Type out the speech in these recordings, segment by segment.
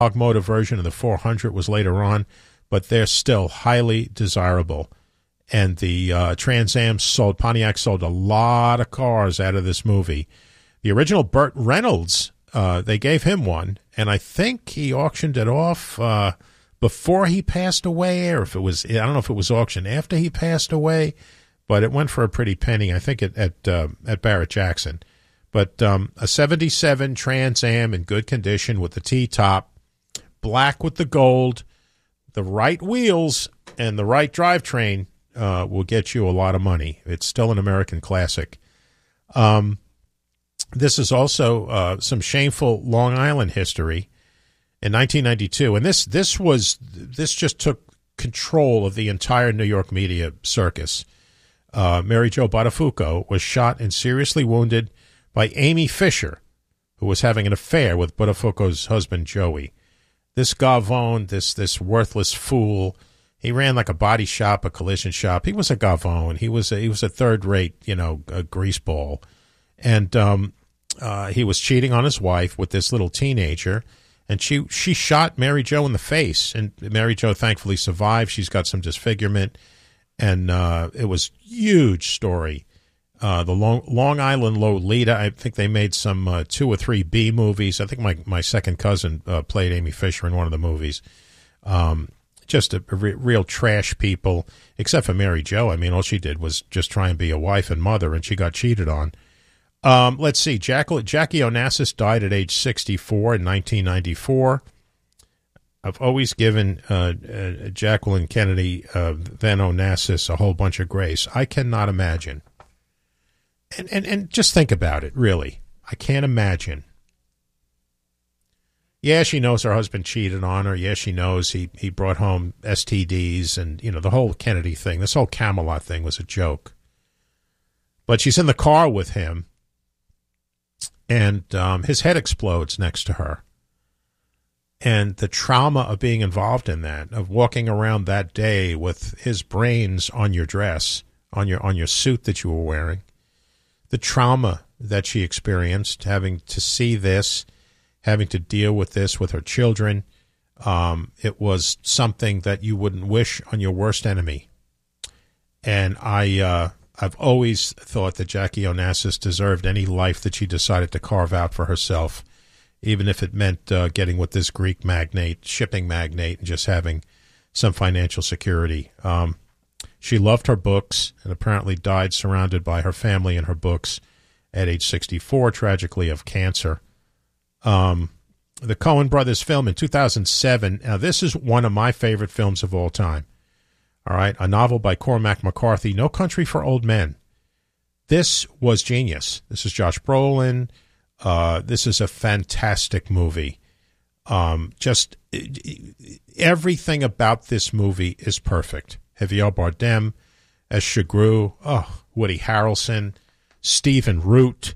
dog motor version of the 400 was later on, but they're still highly desirable. And the Trans Am Pontiac sold a lot of cars out of this movie. The original Burt Reynolds, they gave him one, and I think he auctioned it off before he passed away, or if it was, I don't know if it was auctioned after he passed away, but it went for a pretty penny, I think, at Barrett-Jackson. But a 77 Trans Am in good condition with the T-top, black with the gold, the right wheels, and the right drivetrain will get you a lot of money. It's still an American classic. This is also some shameful Long Island history in 1992, and this just took control of the entire New York media circus. Mary Jo Buttafuoco was shot and seriously wounded by Amy Fisher, who was having an affair with Buttafuoco's husband Joey. This Gavone, this worthless fool, he ran like a body shop, a collision shop. He was a Gavone. He was a third-rate, a greaseball, and he was cheating on his wife with this little teenager, and she shot Mary Jo in the face, and Mary Jo thankfully survived. She's got some disfigurement, and it was a huge story. The Long Island Lolita, I think they made some 2 or 3 B movies. I think my second cousin played Amy Fisher in one of the movies. Just a real trash people, except for Mary Jo. I mean, all she did was just try and be a wife and mother, and she got cheated on. Let's see. Jackie Onassis died at age 64 in 1994. I've always given Jacqueline Kennedy, then Onassis, a whole bunch of grace. I cannot imagine. And just think about it, really. I can't imagine. Yeah, she knows her husband cheated on her. Yeah, she knows he brought home STDs and, the whole Kennedy thing. This whole Camelot thing was a joke. But she's in the car with him, and his head explodes next to her. And the trauma of being involved in that, of walking around that day with his brains on your dress, on your suit that you were wearing, the trauma that she experienced, having to see this, having to deal with this with her children, it was something that you wouldn't wish on your worst enemy. And I've always thought that Jackie Onassis deserved any life that she decided to carve out for herself, even if it meant getting with this Greek magnate, shipping magnate, and just having some financial security. She loved her books and apparently died surrounded by her family and her books at age 64, tragically, of cancer. The Coen brothers film in 2007. Now, this is one of my favorite films of all time. All right, a novel by Cormac McCarthy, No Country for Old Men. This was genius. This is Josh Brolin. This is a fantastic movie. Just everything about this movie is perfect. Javier Bardem as Shagru. Oh, Woody Harrelson, Stephen Root.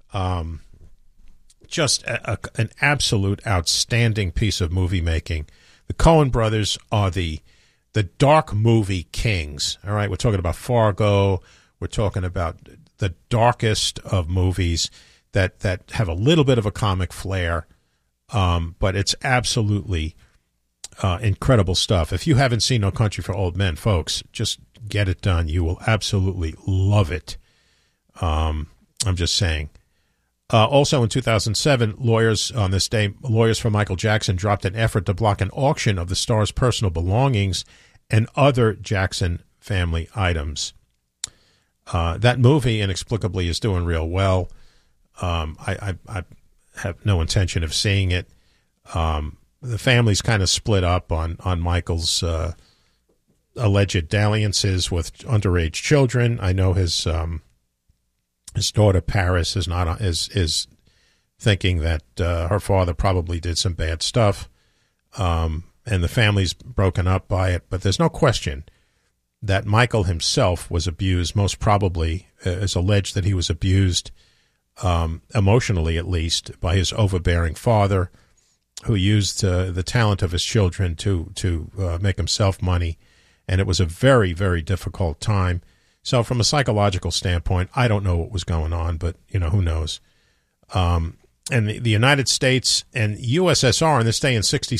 Just an absolute outstanding piece of movie making. The Coen brothers are the dark movie kings. All right, we're talking about Fargo. We're talking about the darkest of movies that have a little bit of a comic flair, but it's absolutely incredible stuff. If you haven't seen No Country for Old Men, folks, just get it done. You will absolutely love it. I'm just saying. Also in 2007, lawyers for Michael Jackson dropped an effort to block an auction of the star's personal belongings and other Jackson family items. That movie, inexplicably, is doing real well. I have no intention of seeing it. The family's kind of split up on Michael's alleged dalliances with underage children. I know his daughter Paris is thinking that her father probably did some bad stuff, and the family's broken up by it. But there's no question that Michael himself was abused. Most probably, is alleged that he was abused emotionally, at least, by his overbearing father, who used the talent of his children to make himself money. And it was a very, very difficult time. So from a psychological standpoint, I don't know what was going on, but, who knows. and the United States and USSR in this day in 60